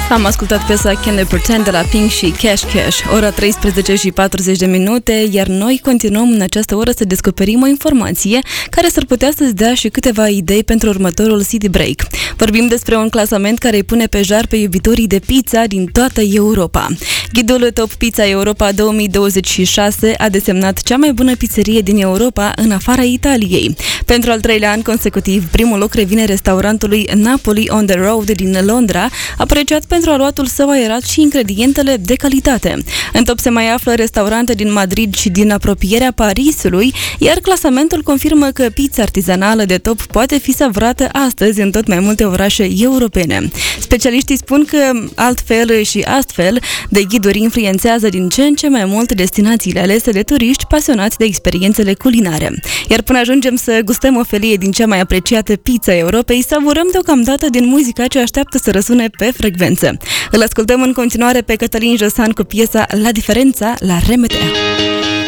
Am ascultat piesa Can They Pretend de la Pink și Cash Cash. Ora 13 și 40 de minute, iar noi continuăm în această oră să descoperim o informație care s-ar putea să-ți dea și câteva idei pentru următorul City Break. Vorbim despre un clasament care îi pune pe jar pe iubitorii de pizza din toată Europa. Ghidul Top Pizza Europa 2026 a desemnat cea mai bună pizzerie din Europa în afara Italiei. Pentru al treilea an consecutiv, primul loc revine restaurantului Napoli on the Road din Londra, apreciat pentru aluatul său aerat și ingredientele de calitate. În top se mai află restaurante din Madrid și din apropierea Parisului, iar clasamentul confirmă că pizza artizanală de top poate fi savrată astăzi în tot mai multe orașe europene. Specialiștii spun că altfel și astfel de ghiduri influențează din ce în ce mai mult destinațiile alese de turiști pasionați de experiențele culinare. Iar până ajungem să gustăm o felie din cea mai apreciată pizza Europei, savurăm deocamdată din muzica ce așteaptă să răsune pe frecvență. Îl ascultăm în continuare pe Cătălin Josan cu piesa La Diferența la RMT.